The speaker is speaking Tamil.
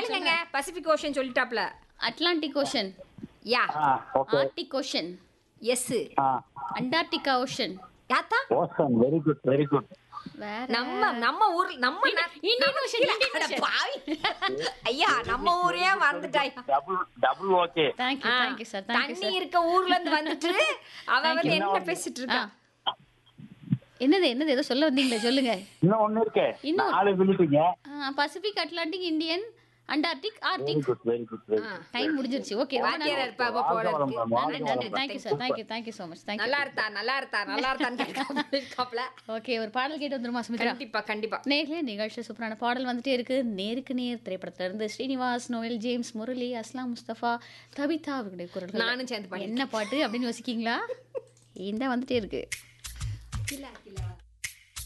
சொல்லுங்க. Pacific ocean சொல்லிட்டாப்ல. அட்லாண்டிக் ஓஷன், யா. Okay. Arctic ocean, S. Antarctica ocean. யாத்தா? Ocean very good very good. வேற நம்ம ஊர் நம்ம இந்தியன் ஓஷன், இந்தியன் அட ஓஷன். பாவி. ஐயா நம்ம ஊரே மறந்துட்டாயா. Double okay. Thank you, thank you sir, thank you தண்ணி sir. இருக்க ஊர்ல இருந்து வந்துட்டு அவ Thank வந்து you. என்ன பேசிட்டு இருக்கா? என்னது ஏதோ சொல்ல வந்தீங்களே, சொல்லுங்க. இன்னும் ஒண்ணு இருக்கு. இன்னும் 4 சொல்லிட்டீங்க. Pacific, Atlantic, Indian, Antarctic, very Arctic. Good very good very good. Time முடிஞ்சிருச்சு. ஓகே, வாத்தியார் இருப்பாப்ப போல இருக்கு. நன்றி, thank you sir, thank you so much, thank you. நல்லா இருத்தான்னு கேட்காப்ல. ஓகே, ஒரு பாடல் கேட்டு வந்துருமா சுமித்ரா? கண்டிப்பா. நேர்ல நிகழ்ச்சி சூப்பரான பாடல் வந்துட்டே இருக்கு. நேருக்கு நேர் திரைப்படத்துல இருந்து ஸ்ரீனிவாஸ், நோயல், ஜேம்ஸ், முரளி, அஸ்லாம் முஸ்தபா, கவிதா அவர்களுடைய குரல்கள். நானும் சேர்ந்து பாடி. என்ன பாட்டு அப்படின்னு யோசிக்கீங்களா? இந்த வந்துட்டே இருக்கு. கிலா